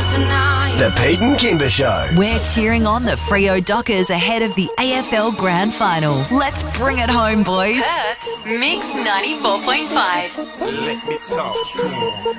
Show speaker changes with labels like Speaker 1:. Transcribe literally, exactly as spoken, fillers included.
Speaker 1: The Pete and Kimber Show.
Speaker 2: We're cheering on the Freo Dockers ahead of the A F L Grand Final. Let's bring it home, boys.
Speaker 3: Perth's Mix ninety-four point five.
Speaker 4: Let me talk to 'em.